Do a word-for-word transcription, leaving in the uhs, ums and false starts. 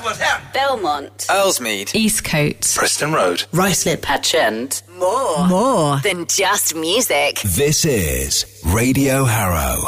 Belmont, Ellesmead, Eastcote, Preston Road, Ruislip, Hatchend. More. More than just music. This is Radio Harrow.